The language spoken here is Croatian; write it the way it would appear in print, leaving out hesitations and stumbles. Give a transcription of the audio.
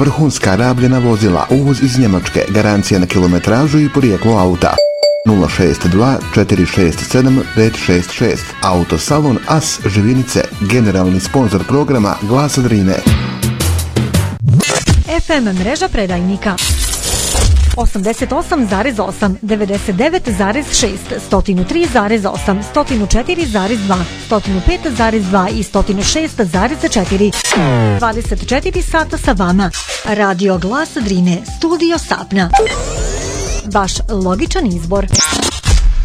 vrhunska rabljena vozila, uvoz iz Njemačke, garancija na kilometražu i porijeklo auta. 062 467 566. Autosalon As Živinice, generalni sponzor programa Glasa Drine. FM mreža predajnika 88,8, 99,6, 103,8, 104,2, 105,2 i 106,4. 24 sata sa vama. Radio Glas Drine, studio Sapna. Vaš logičan izbor.